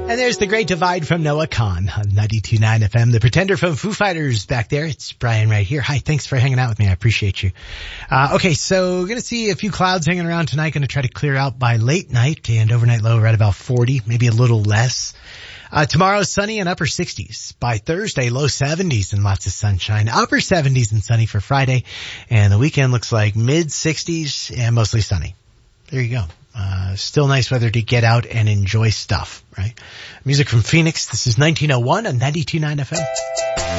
And there's the Great Divide from Noah Kahan on 92.9 FM. The Pretender from Foo Fighters back there. It's Brian right here. Hi, thanks for hanging out with me. I appreciate you. Okay, so going to see a few clouds hanging around tonight. Going to try to clear out by late night, and overnight low right about 40, maybe a little less. Tomorrow sunny and upper 60s. By Thursday, low 70s and lots of sunshine. Upper 70s and sunny for Friday. And the weekend looks like mid 60s and mostly sunny. There you go. Still nice weather to get out and enjoy stuff, right? Music from Phoenix. This is 1901 on 92.9 FM.